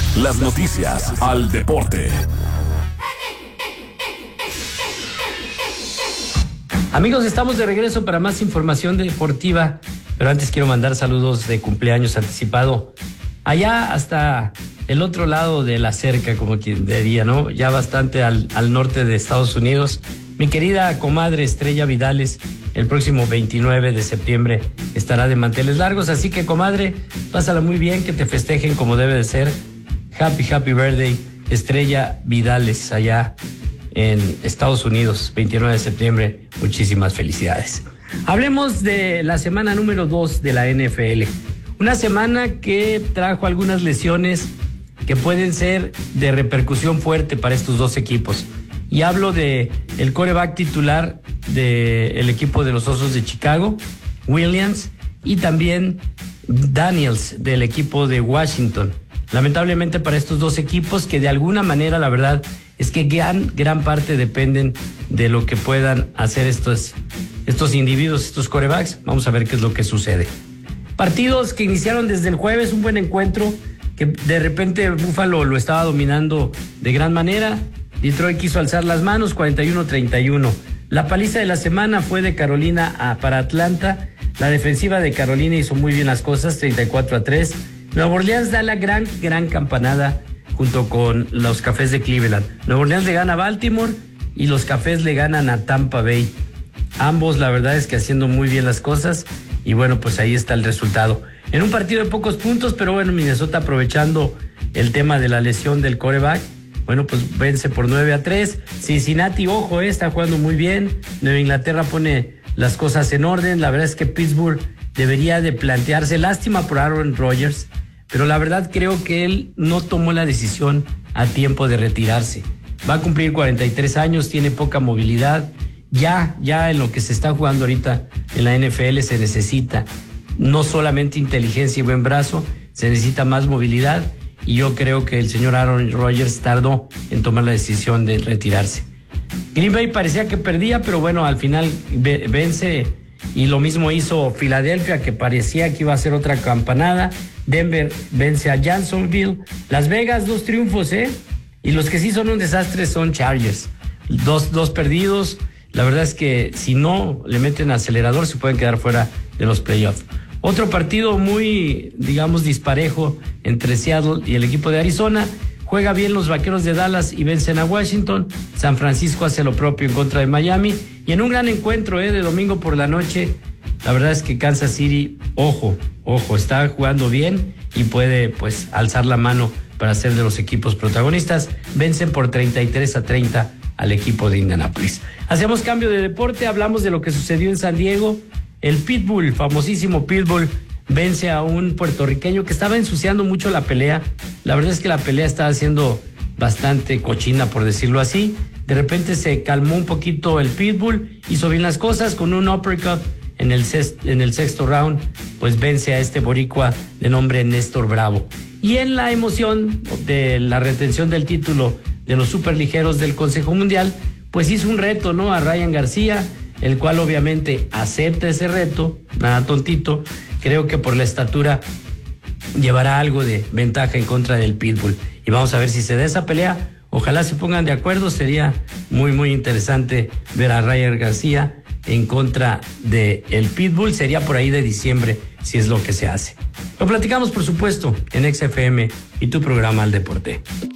Las noticias al deporte. Amigos, estamos de regreso para más información deportiva, pero antes quiero mandar saludos de cumpleaños anticipado allá hasta el otro lado de la cerca, como quien diría, ¿no? Ya bastante al norte de Estados Unidos. Mi querida comadre Estrella Vidales, el próximo 29 de septiembre estará de manteles largos, así que, comadre, pásala muy bien, que te festejen como debe de ser. Happy birthday, Estrella Vidales, allá en Estados Unidos, 29 de septiembre. Muchísimas felicidades. Hablemos de la semana número 2 de la NFL. Una semana que trajo algunas lesiones que pueden ser de repercusión fuerte para estos dos equipos. Y hablo de el quarterback titular del equipo de los Osos de Chicago, Williams, y también Daniels del equipo de Washington. Lamentablemente para estos dos equipos, que de alguna manera, la verdad es que gran parte dependen de lo que puedan hacer estos individuos, estos quarterbacks. Vamos a ver qué es lo que sucede. Partidos que iniciaron desde el jueves, un buen encuentro, que de repente Buffalo lo estaba dominando de gran manera. Detroit quiso alzar las manos, 41-31. La paliza de la semana fue de Carolina para Atlanta. La defensiva de Carolina hizo muy bien las cosas, 34-3. Nueva Orleans da la gran campanada junto con los Cafés de Cleveland. Nueva Orleans le gana a Baltimore y los Cafés le ganan a Tampa Bay. Ambos, la verdad es que haciendo muy bien las cosas, y bueno, pues ahí está el resultado. En un partido de pocos puntos, pero bueno, Minnesota, aprovechando el tema de la lesión del quarterback, bueno, pues vence por 9-3. Cincinnati, ojo, está jugando muy bien. Nueva Inglaterra pone las cosas en orden. La verdad es que Pittsburgh debería de plantearse, lástima por Aaron Rodgers, pero la verdad creo que él no tomó la decisión a tiempo de retirarse. Va a cumplir 43 años, tiene poca movilidad. Ya en lo que se está jugando ahorita en la NFL se necesita no solamente inteligencia y buen brazo, se necesita más movilidad, y yo creo que el señor Aaron Rodgers tardó en tomar la decisión de retirarse. Green Bay parecía que perdía, pero bueno, al final vence, y lo mismo hizo Filadelfia, que parecía que iba a ser otra campanada. Denver vence a Jacksonville. Las Vegas, 2 triunfos, y los que sí son un desastre son Chargers. Dos perdidos. La verdad es que si no le meten acelerador se pueden quedar fuera de los playoffs. Otro partido muy, digamos, disparejo entre Seattle y el equipo de Arizona. Juega bien los Vaqueros de Dallas y vencen a Washington. San Francisco hace lo propio en contra de Miami. Y en un gran encuentro de domingo por la noche, la verdad es que Kansas City, ojo, está jugando bien y puede pues alzar la mano para ser de los equipos protagonistas. Vencen por 33-30 al equipo de Indianapolis. Hacemos cambio de deporte, hablamos de lo que sucedió en San Diego. El Pitbull, famosísimo Pitbull, vence a un puertorriqueño que estaba ensuciando mucho la pelea. La verdad es que la pelea estaba siendo bastante cochina, por decirlo así. De repente se calmó un poquito el Pitbull, hizo bien las cosas con un uppercut en el sexto round, pues vence a este boricua de nombre Néstor Bravo. Y en la emoción de la retención del título de los superligeros del Consejo Mundial, pues hizo un reto, ¿no?, a Ryan García, el cual obviamente acepta ese reto, nada tontito. Creo que por la estatura llevará algo de ventaja en contra del Pitbull. Y vamos a ver si se da esa pelea. Ojalá se pongan de acuerdo, sería muy interesante ver a Ryan García en contra de el Pitbull. Sería por ahí de diciembre, si es lo que se hace. Lo platicamos, por supuesto, en XFM y tu programa Al Deporte.